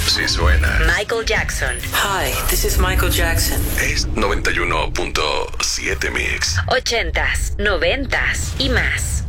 Sí suena. Michael Jackson. Hi, this is Michael Jackson. Es 91.7 Mix. 80s, 90s y más.